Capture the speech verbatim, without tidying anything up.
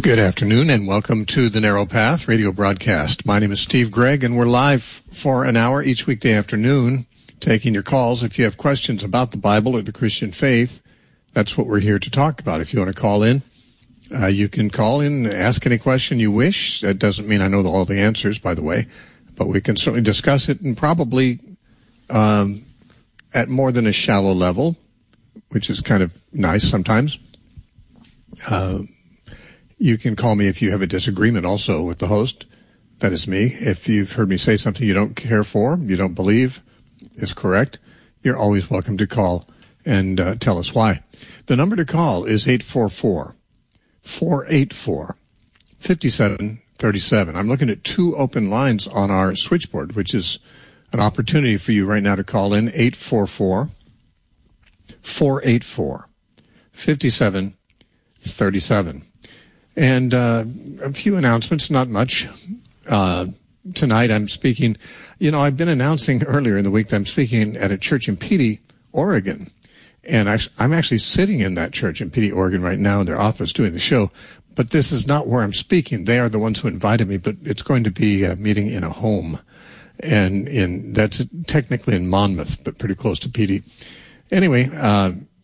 Good afternoon and welcome to the Narrow Path radio broadcast. My name is Steve Gregg and we're live for an hour each weekday afternoon taking your calls. If you have questions about the Bible or the Christian faith, that's what we're here to talk about. If you want to call in, uh, you can call in, ask any question you wish. That doesn't mean I know all the answers, by the way, but we can certainly discuss it and probably um, at more than a shallow level, which is kind of nice sometimes. Uh, You can call me if you have a disagreement also with the host. That is me. If you've heard me say something you don't care for, you don't believe is correct, you're always welcome to call and uh, tell us why. The number to call is eight four four, four eight four, five seven three seven. I'm looking at two open lines on our switchboard, which is an opportunity for you right now to call in eight four four, four eight four, five seven three seven. And uh, a few announcements, not much. Uh, tonight I'm speaking, you know, I've been announcing earlier in the week that I'm speaking at a church in Petey, Oregon. And I, I'm actually sitting in that church in Petey, Oregon right now in their office doing the show. But this is not where I'm speaking. They are the ones who invited me, but it's going to be a meeting in a home. And in that's technically in Monmouth, but pretty close to Petey. Anyway, uh,